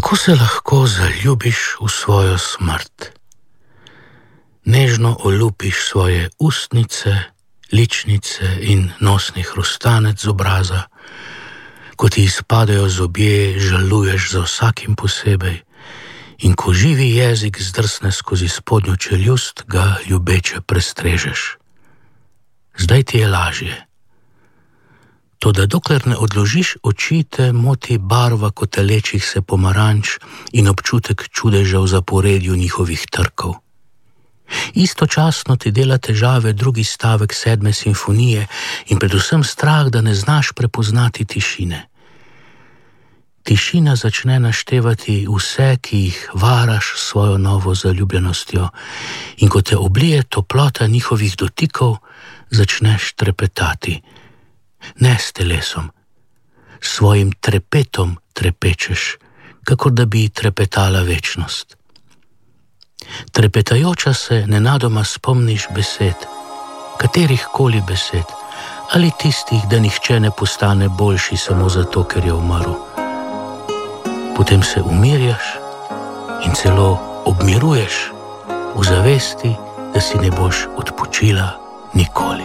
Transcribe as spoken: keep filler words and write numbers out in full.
Kako se lahko zaljubiš v svojo smrt? Nežno olupiš svoje ustnice, ličnice in nosni hrustanec z obraza. Ko ti izpadajo zobje, žaluješ za vsakim posebej in ko živi jezik zdrsne skozi spodnjo čeljust, ga ljubeče prestrežeš. Zdaj ti je lažje. Toda dokler ne odložiš oči, te moti barva kotelečih se pomaranč in občutek čudeža v zaporedju njihovih trkov. Istočasno ti dela težave drugi stavek sedme simfonije in predvsem strah, da ne znaš prepoznati tišine. Tišina začne naštevati vse, ki jih varaš s svojo novo zaljubljenostjo, in ko te oblije toplota njihovih dotikov, začneš trepetati. Ne s telesom, s svojim trepetom trepečeš, kakor da bi trepetala večnost. Trepetajoča se nenadoma spomniš besed, katerih koli besed, ali tistih, da nihče ne postane boljši samo zato, ker je umrl. Potem se umirjaš in celo obmiruješ v zavesti, da si ne boš odpočila nikoli.